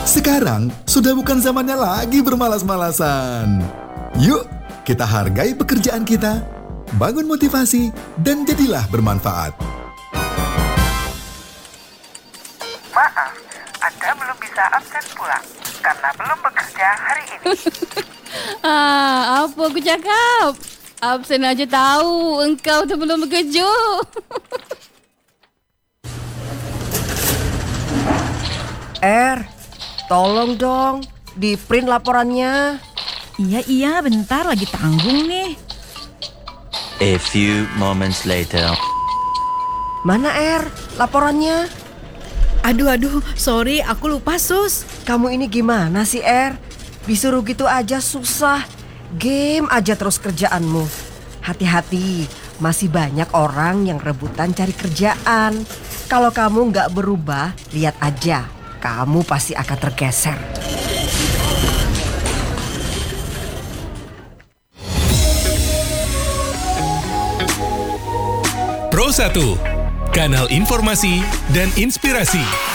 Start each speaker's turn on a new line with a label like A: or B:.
A: Sekarang sudah bukan zamannya lagi bermalas-malasan. Yuk, kita hargai pekerjaan kita, bangun motivasi, dan jadilah bermanfaat.
B: Maaf, Anda belum bisa absen pulang karena belum bekerja hari ini.
C: Apa aku cakap? Absen aja tahu engkau tu belum bekerja.
D: Tolong dong, di print laporannya.
E: Iya, bentar lagi tanggung nih.
F: A few moments later.
D: Mana laporannya?
E: Aduh, sorry aku lupa Sus.
D: Kamu ini gimana sih Disuruh gitu aja susah. Game aja terus kerjaanmu. Hati-hati, masih banyak orang yang rebutan cari kerjaan. Kalau kamu nggak berubah, lihat aja, kamu pasti akan tergeser.
G: Pro 1, kanal informasi dan inspirasi.